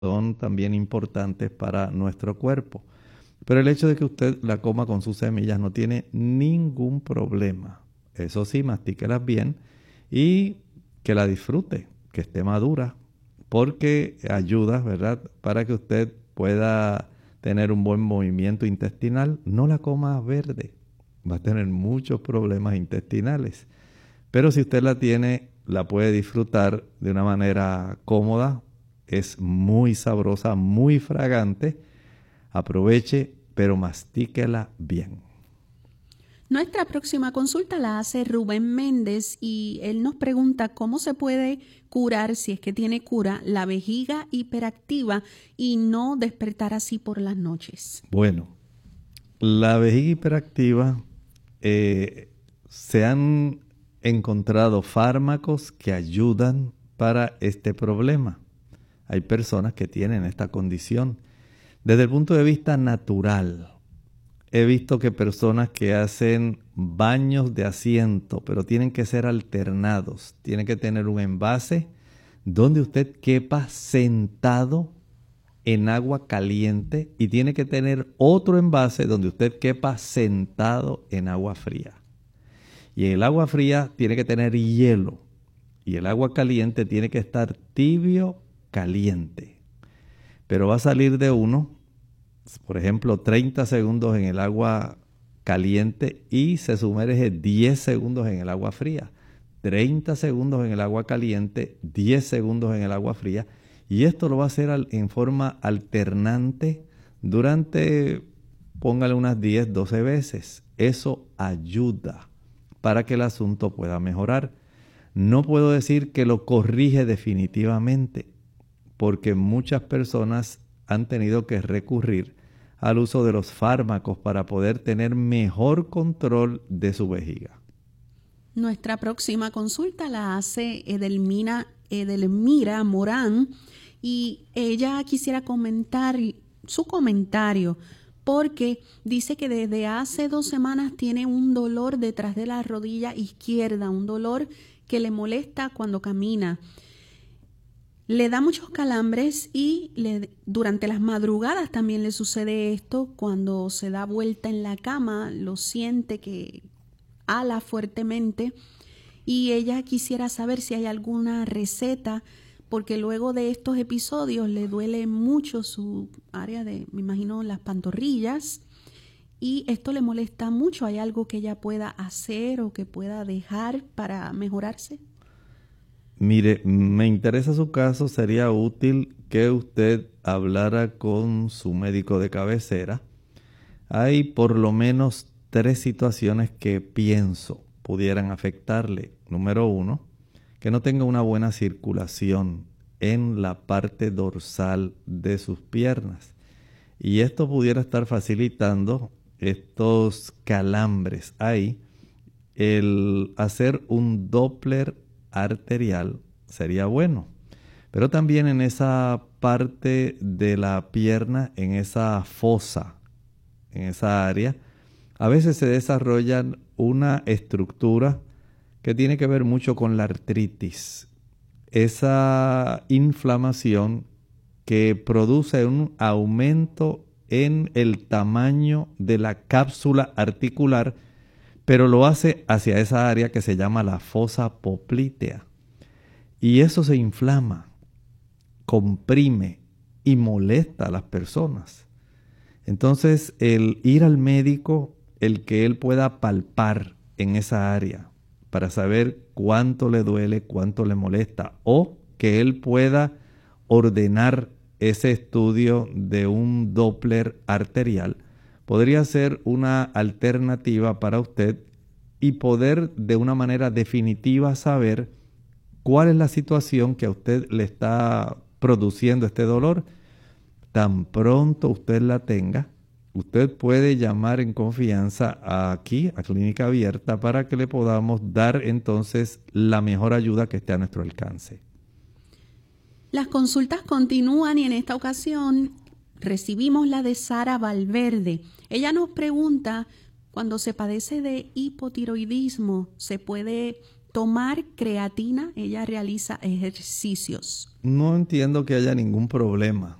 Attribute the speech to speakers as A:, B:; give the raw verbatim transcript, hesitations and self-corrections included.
A: son también importantes para nuestro cuerpo. Pero el hecho de que usted la coma con sus semillas no tiene ningún problema. Eso sí, mastíquelas bien y que la disfrute, que esté madura, porque ayuda, ¿verdad?, para que usted pueda tener un buen movimiento intestinal. No la coma verde, va a tener muchos problemas intestinales. Pero si usted la tiene, la puede disfrutar de una manera cómoda. Es muy sabrosa, muy fragante. Aproveche, pero mastíquela bien.
B: Nuestra próxima consulta la hace Rubén Méndez y él nos pregunta cómo se puede curar, si es que tiene cura, la vejiga hiperactiva y no despertar así por las noches.
A: Bueno, la vejiga hiperactiva, eh, se han encontrado fármacos que ayudan para este problema. Hay personas que tienen esta condición. Desde el punto de vista natural, he visto que personas que hacen baños de asiento, pero tienen que ser alternados, tienen que tener un envase donde usted quepa sentado en agua caliente y tiene que tener otro envase donde usted quepa sentado en agua fría. Y el agua fría tiene que tener hielo y el agua caliente tiene que estar tibio caliente. Pero va a salir de uno, por ejemplo, treinta segundos en el agua caliente y se sumerge diez segundos en el agua fría. treinta segundos en el agua caliente, diez segundos en el agua fría. Y esto lo va a hacer en forma alternante durante, póngale unas diez, doce veces. Eso ayuda para que el asunto pueda mejorar. No puedo decir que lo corrige definitivamente, porque muchas personas han tenido que recurrir al uso de los fármacos para poder tener mejor control de su vejiga.
B: Nuestra próxima consulta la hace Edelmira, Edelmira Morán y ella quisiera comentar su comentario porque dice que desde hace dos semanas tiene un dolor detrás de la rodilla izquierda, un dolor que le molesta cuando camina. Le da muchos calambres y le, durante las madrugadas también le sucede esto. Cuando se da vuelta en la cama, lo siente que ala fuertemente. Y ella quisiera saber si hay alguna receta, porque luego de estos episodios le duele mucho su área de, me imagino, las pantorrillas. Y esto le molesta mucho. ¿Hay algo que ella pueda hacer o que pueda dejar para mejorarse?
A: Mire, me interesa su caso. Sería útil que usted hablara con su médico de cabecera. Hay por lo menos tres situaciones que pienso pudieran afectarle. Número uno, que no tenga una buena circulación en la parte dorsal de sus piernas. Y esto pudiera estar facilitando estos calambres ahí. El hacer un Doppler arterial sería bueno, pero también en esa parte de la pierna, en esa fosa, en esa área, a veces se desarrollan una estructura que tiene que ver mucho con la artritis. Esa inflamación que produce un aumento en el tamaño de la cápsula articular, pero lo hace hacia esa área que se llama la fosa poplitea. Y eso se inflama, comprime y molesta a las personas. Entonces, el ir al médico, el que él pueda palpar en esa área para saber cuánto le duele, cuánto le molesta, o que él pueda ordenar ese estudio de un Doppler arterial, podría ser una alternativa para usted y poder de una manera definitiva saber cuál es la situación que a usted le está produciendo este dolor. Tan pronto usted la tenga, usted puede llamar en confianza aquí a Clínica Abierta para que le podamos dar entonces la mejor ayuda que esté a nuestro alcance.
B: Las consultas continúan y en esta ocasión recibimos la de Sara Valverde. Ella nos pregunta, cuando se padece de hipotiroidismo, ¿se puede tomar creatina, ella realiza ejercicios.
A: No entiendo que haya ningún problema